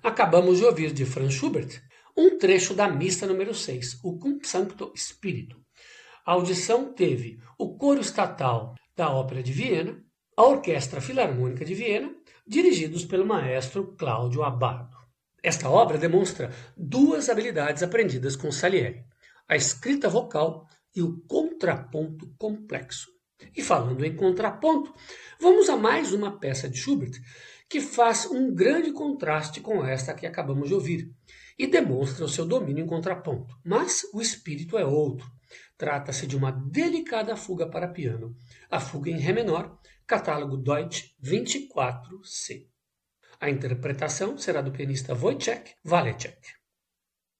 Acabamos de ouvir de Franz Schubert um trecho da missa número 6, o Cum Sancto Spiritu. A audição teve o Coro Estatal da Ópera de Viena, a Orquestra Filarmônica de Viena, dirigidos pelo maestro Cláudio Abbado. Esta obra demonstra duas habilidades aprendidas com Salieri: a escrita vocal e o contraponto complexo. E falando em contraponto, vamos a mais uma peça de Schubert que faz um grande contraste com esta que acabamos de ouvir e demonstra o seu domínio em contraponto. Mas o espírito é outro. Trata-se de uma delicada fuga para piano, a fuga em Ré menor, catálogo Deutsch 24C. A interpretação será do pianista Wojciech Waleczek.